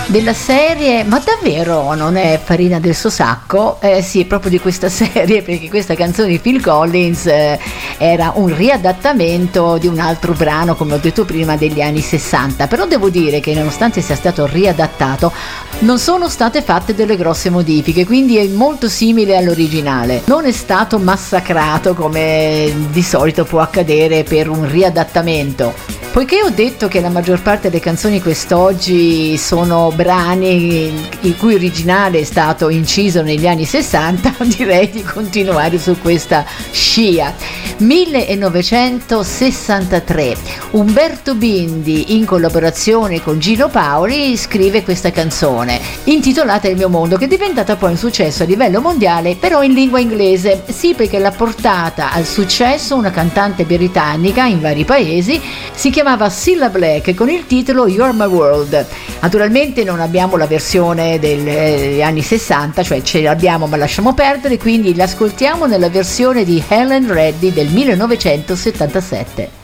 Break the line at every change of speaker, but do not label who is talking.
Della serie, ma davvero non è farina del suo sacco? Sì, proprio di questa serie, perché questa canzone di Phil Collins era un riadattamento di un altro brano, come ho detto prima, degli anni 60. Però devo dire che nonostante sia stato riadattato, non sono state fatte delle grosse modifiche, quindi è molto simile all'originale. Non è stato massacrato come di solito può accadere per un riadattamento. Poiché ho detto che la maggior parte delle canzoni quest'oggi sono brani il cui originale è stato inciso negli anni 60, direi di continuare su questa scia. 1963, Umberto Bindi, in collaborazione con Gino Paoli, scrive questa canzone intitolata Il mio mondo, che è diventata poi un successo a livello mondiale, però in lingua inglese. Sì, perché l'ha portata al successo una cantante britannica in vari paesi, si chiamava Cilla Black, con il titolo You're My World. Naturalmente non abbiamo la versione degli anni 60, cioè ce l'abbiamo ma lasciamo perdere, quindi l'ascoltiamo nella versione di Helen Reddy del 1977.